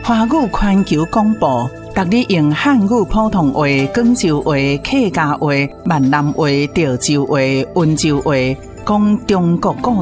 华语环球广播，逐日用汉语普通话、广州话、客家话、闽南话、潮州话、温州话，讲中国故